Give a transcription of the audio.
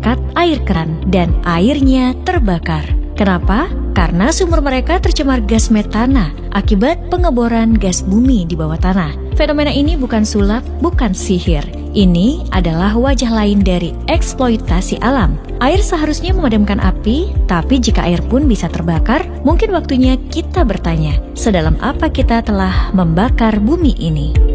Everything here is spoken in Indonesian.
mengangkat air keran dan airnya terbakar. Kenapa? Karena sumur mereka tercemar gas metana akibat pengeboran gas bumi di bawah tanah. Fenomena ini bukan sulap, bukan sihir. Ini adalah wajah lain dari eksploitasi alam. Air seharusnya memadamkan api, tapi jika air pun bisa terbakar, mungkin waktunya kita bertanya, sedalam apa kita telah membakar bumi ini?